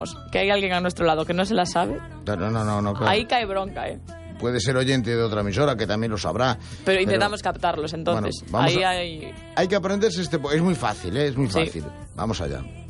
que hay alguien a nuestro lado que no se la sabe, No, claro. ahí cae bronca, Puede ser oyente de otra emisora que también lo sabrá. Pero intentamos captarlos, entonces. Bueno, ahí hay... Hay que aprenderse es muy fácil, es muy fácil. Vamos allá.